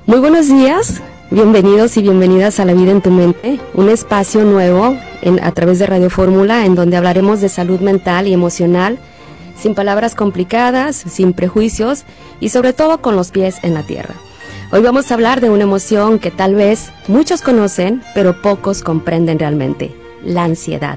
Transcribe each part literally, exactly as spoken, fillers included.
Muy buenos días, bienvenidos y bienvenidas a La Vida en tu Mente, un espacio nuevo en, a través de Radio Fórmula, en donde hablaremos de salud mental y emocional, sin palabras complicadas, sin prejuicios y sobre todo con los pies en la tierra. Hoy vamos a hablar de una emoción que tal vez muchos conocen, pero pocos comprenden realmente, la ansiedad.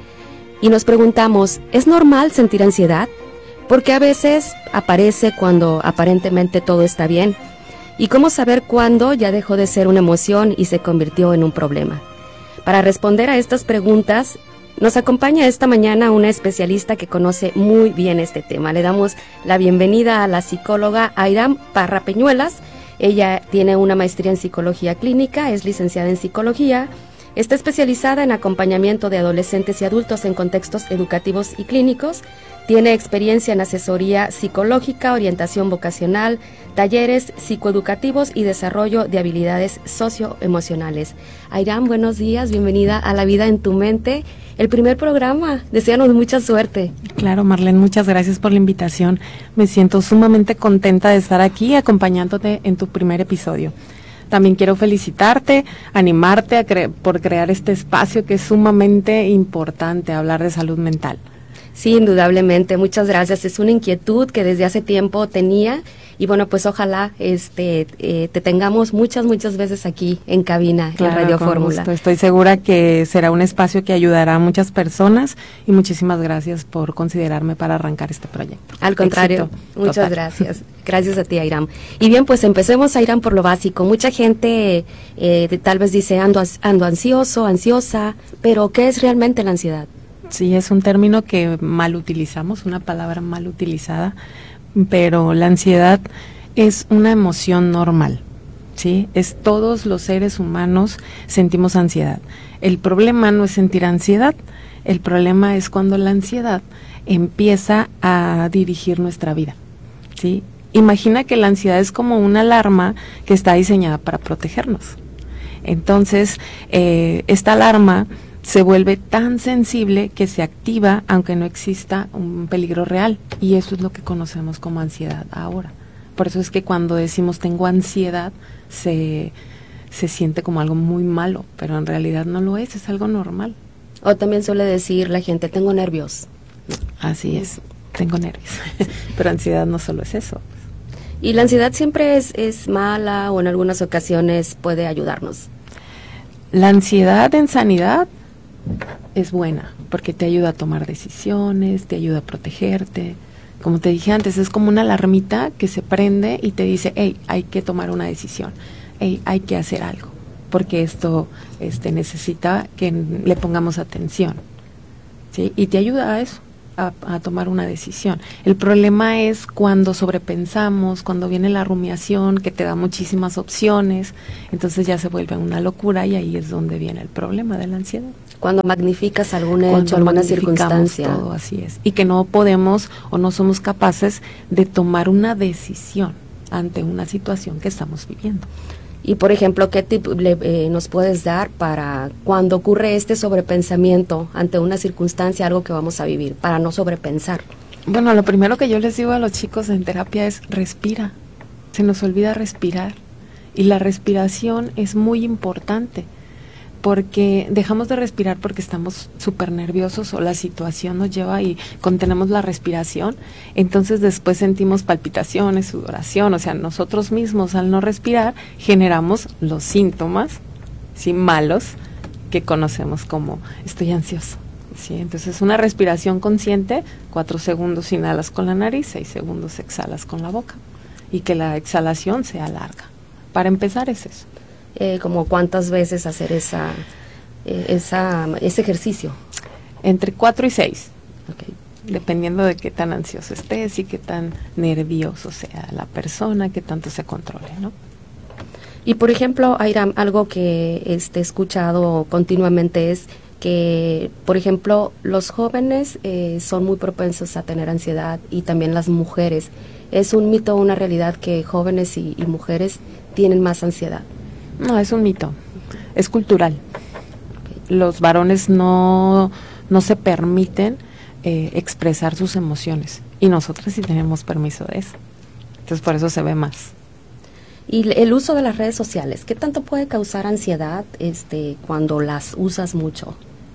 Y nos preguntamos, ¿es normal sentir ansiedad? Porque a veces aparece cuando aparentemente todo está bien. ¿Y cómo saber cuándo ya dejó de ser una emoción y se convirtió en un problema? Para responder a estas preguntas, nos acompaña esta mañana una especialista que conoce muy bien este tema. Le damos la bienvenida a la psicóloga Airam Parra Peñuelas. Ella tiene una maestría en psicología clínica, es licenciada en psicología, está especializada en acompañamiento de adolescentes y adultos en contextos educativos y clínicos, tiene experiencia en asesoría psicológica, orientación vocacional, talleres psicoeducativos y desarrollo de habilidades socioemocionales. Airam, buenos días, bienvenida a La Vida en tu Mente, el primer programa. Deséanos mucha suerte. Claro, Marlene, muchas gracias por la invitación. Me siento sumamente contenta de estar aquí acompañándote en tu primer episodio. También quiero felicitarte, animarte a cre- por crear este espacio que es sumamente importante, hablar de salud mental. Sí, indudablemente, muchas gracias. Es una inquietud que desde hace tiempo tenía y bueno, pues ojalá este eh, te tengamos muchas, muchas veces aquí en cabina, claro, en Radio con Fórmula. gusto. Estoy segura que será un espacio que ayudará a muchas personas y muchísimas gracias por considerarme para arrancar este proyecto. Al contrario, Éxito muchas total. gracias. Gracias a ti, Airam. Y bien, pues empecemos, Airam, por lo básico. Mucha gente eh, tal vez dice ando, ando ansioso, ansiosa, pero ¿qué es realmente la ansiedad? Sí, es un término que mal utilizamos, una palabra mal utilizada, pero la ansiedad es una emoción normal, ¿sí? Es todos los seres humanos sentimos ansiedad. El problema no es sentir ansiedad, el problema es cuando la ansiedad empieza a dirigir nuestra vida, ¿sí? Imagina que la ansiedad es como una alarma que está diseñada para protegernos. Entonces, eh, esta alarma se vuelve tan sensible que se activa aunque no exista un peligro real, y eso es lo que conocemos como ansiedad ahora. Por eso es que cuando decimos tengo ansiedad se, se siente como algo muy malo, pero en realidad no lo es, es algo normal. O también suele decir la gente, tengo nervios. Así es, tengo nervios, pero ansiedad no solo es eso. ¿Y la ansiedad siempre es, es mala o en algunas ocasiones puede ayudarnos? La ansiedad en sanidad es buena, porque te ayuda a tomar decisiones, te ayuda a protegerte. Como te dije antes, es como una alarmita que se prende y te dice, hey, hay que tomar una decisión, hey, hay que hacer algo, porque esto este, necesita que le pongamos atención, ¿sí? Y te ayuda a eso, a, a tomar una decisión. El problema es cuando sobrepensamos, cuando viene la rumiación, que te da muchísimas opciones, entonces ya se vuelve una locura y ahí es donde viene el problema de la ansiedad. Cuando magnificas algún Cuando hecho, alguna magnificamos circunstancia. todo, así es. Y que no podemos o no somos capaces de tomar una decisión ante una situación que estamos viviendo. Y por ejemplo, ¿qué tip le, eh, nos puedes dar para cuando ocurre este sobrepensamiento ante una circunstancia, algo que vamos a vivir, para no sobrepensar? Bueno, lo primero que yo les digo a los chicos en terapia es respira. Se nos olvida respirar. Y la respiración es muy importante, porque dejamos de respirar porque estamos súper nerviosos o la situación nos lleva y contenemos la respiración, entonces después sentimos palpitaciones, sudoración, o sea, nosotros mismos al no respirar generamos los síntomas, ¿sí?, malos que conocemos como estoy ansioso, ¿sí? Entonces una respiración consciente, cuatro segundos inhalas con la nariz, seis segundos exhalas con la boca y que la exhalación sea larga. Para empezar es eso. Eh, como cuántas veces hacer esa, eh, esa ese ejercicio. Entre cuatro y seis, Okay. dependiendo de qué tan ansioso estés y qué tan nervioso sea la persona, qué tanto se controle, ¿no? Y por ejemplo, Airam, algo que este, he escuchado continuamente es que, por ejemplo, los jóvenes eh, son muy propensos a tener ansiedad y también las mujeres. ¿Es un mito o una realidad que jóvenes y, y mujeres tienen más ansiedad? No, es un mito, es cultural. Los varones no, no se permiten eh, expresar sus emociones y nosotros sí tenemos permiso de eso. Entonces por eso se ve más. Y el uso de las redes sociales, ¿qué tanto puede causar ansiedad este, cuando las usas mucho?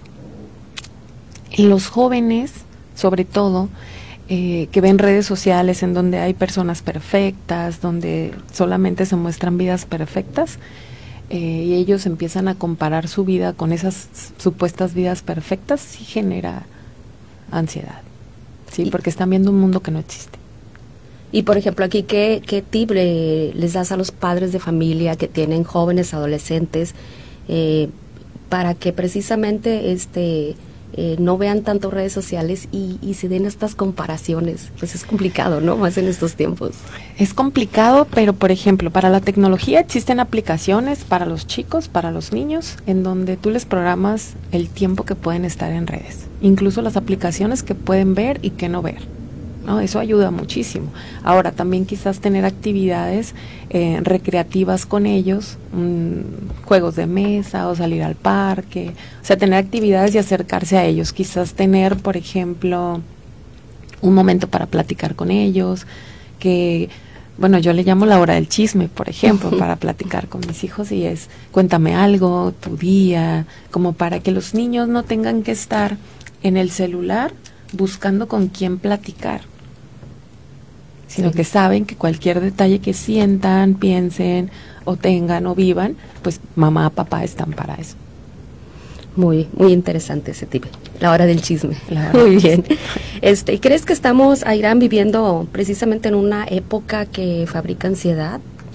En los jóvenes, sobre todo, eh, que ven redes sociales en donde hay personas perfectas, donde solamente se muestran vidas perfectas, eh, y ellos empiezan a comparar su vida con esas supuestas vidas perfectas, sí genera ansiedad, sí, porque están viendo un mundo que no existe. Y por ejemplo aquí, ¿qué, qué tip le, les das a los padres de familia que tienen jóvenes, adolescentes, eh, para que precisamente este eh, no vean tanto redes sociales y, y se den estas comparaciones? Pues es complicado, ¿no? Más en estos tiempos. Es complicado, pero por ejemplo, para la tecnología existen aplicaciones para los chicos, para los niños, en donde tú les programas el tiempo que pueden estar en redes. Incluso las aplicaciones que pueden ver y que no ver, ¿no? Eso ayuda muchísimo. Ahora, también quizás tener actividades eh, recreativas con ellos, mmm, juegos de mesa o salir al parque, o sea, tener actividades y acercarse a ellos. Quizás tener, por ejemplo, un momento para platicar con ellos, que, bueno, yo le llamo la hora del chisme, por ejemplo, para platicar con mis hijos, y es, cuéntame algo, tu día, como para que los niños no tengan que estar en el celular buscando con quién platicar, sino sí. que saben que cualquier detalle que sientan, piensen o tengan o vivan, pues mamá, papá están para eso. Muy, muy interesante ese tip, la hora del chisme. Hora muy del bien. Chisme. Este, ¿crees que estamos, Airán, viviendo precisamente en una época que fabrica ansiedad?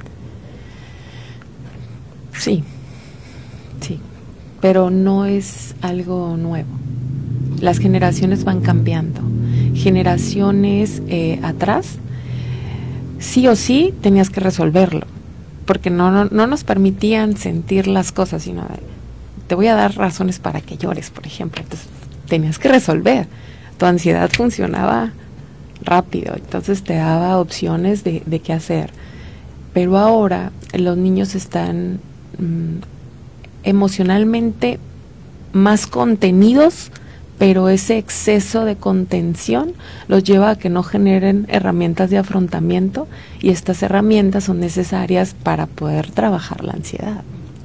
Sí, sí, pero no es algo nuevo. Las generaciones van cambiando. Generaciones eh, atrás, sí o sí tenías que resolverlo, porque no, no, no nos permitían sentir las cosas, sino te voy a dar razones para que llores, por ejemplo. Entonces tenías que resolver. Tu ansiedad funcionaba rápido, entonces te daba opciones de, de qué hacer. Pero ahora los niños están mmm, emocionalmente más contenidos, pero ese exceso de contención los lleva a que no generen herramientas de afrontamiento, y estas herramientas son necesarias para poder trabajar la ansiedad.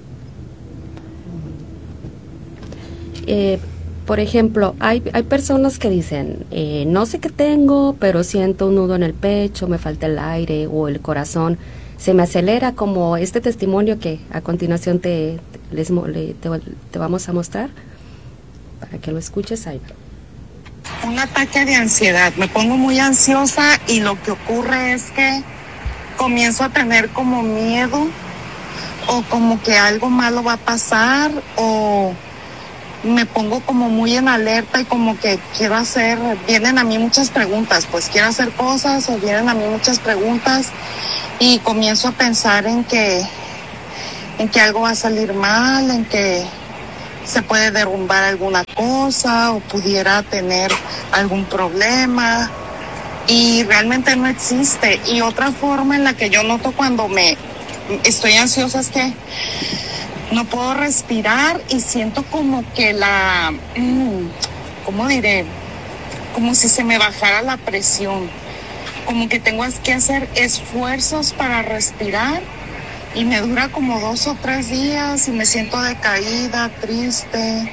Eh, por ejemplo, hay, hay personas que dicen, eh, no sé qué tengo, pero siento un nudo en el pecho, me falta el aire o el corazón se me acelera, como este testimonio que a continuación te, te, les, te, te vamos a mostrar. Para que lo escuches ahí. Un ataque de ansiedad, me pongo muy ansiosa y lo que ocurre es que comienzo a tener como miedo o como que algo malo va a pasar, o me pongo como muy en alerta y como que quiero hacer, vienen a mí muchas preguntas, pues quiero hacer cosas o vienen a mí muchas preguntas y comienzo a pensar en que, en que algo va a salir mal, en que se puede derrumbar alguna cosa o pudiera tener algún problema, y realmente no existe. Y otra forma en la que yo noto cuando me estoy ansiosa es que no puedo respirar y siento como que la, ¿cómo diré? Como si se me bajara la presión, como que tengo que hacer esfuerzos para respirar. Y me dura como dos o tres días y me siento decaída, triste,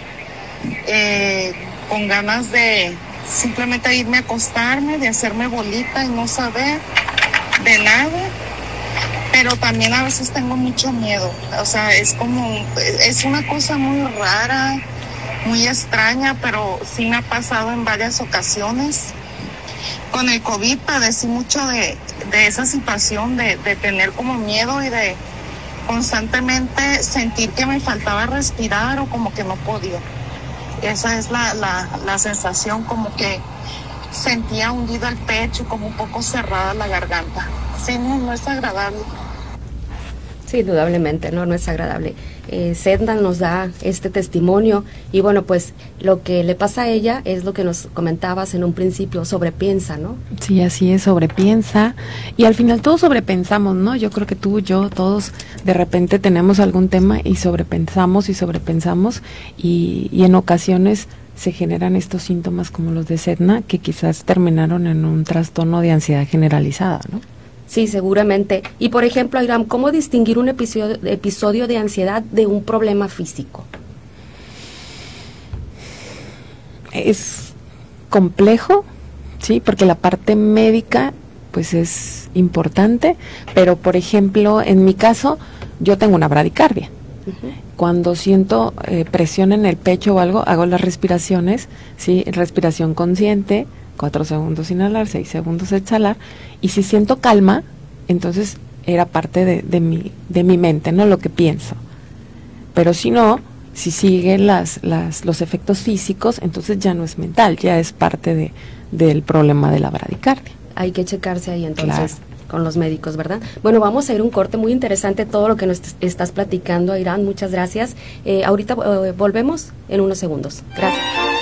eh, con ganas de simplemente irme a acostarme, de hacerme bolita y no saber de nada. Pero también a veces tengo mucho miedo. O sea, es como, es una cosa muy rara, muy extraña, pero sí me ha pasado en varias ocasiones. Con el COVID padecí mucho de, de esa situación de, de tener como miedo y de constantemente sentir que me faltaba respirar o como que no podía. Esa es la, la, la sensación, como que sentía hundido el pecho y como un poco cerrada la garganta. Sí, no, no es agradable. Sí, indudablemente, no, no es agradable. Eh, Sedna nos da este testimonio y bueno, pues lo que le pasa a ella es lo que nos comentabas en un principio, sobrepiensa, ¿no? Sí, así es, sobrepiensa, y al final todos sobrepensamos, ¿no? Yo creo que tú, yo, todos de repente tenemos algún tema y sobrepensamos y sobrepensamos y, y en ocasiones se generan estos síntomas como los de Sedna, que quizás terminaron en un trastorno de ansiedad generalizada, ¿no? Sí, seguramente. Y por ejemplo, Airam, ¿cómo distinguir un episodio, episodio de ansiedad de un problema físico? Es complejo, sí, porque la parte médica pues es importante, pero por ejemplo, en mi caso, yo tengo una bradicardia. Uh-huh. Cuando siento eh, presión en el pecho o algo, hago las respiraciones, sí, respiración consciente, cuatro segundos inhalar, seis segundos exhalar, y si siento calma, entonces era parte de, de mi de mi mente, no lo que pienso. Pero si no, si sigue las, las los efectos físicos, entonces ya no es mental, ya es parte de del problema de la bradicardia. Hay que checarse ahí entonces. Claro. Con los médicos, ¿verdad? Bueno, vamos a ir un corte muy interesante, todo lo que nos estás platicando, Airam, muchas gracias. Eh, ahorita eh, volvemos en unos segundos. Gracias.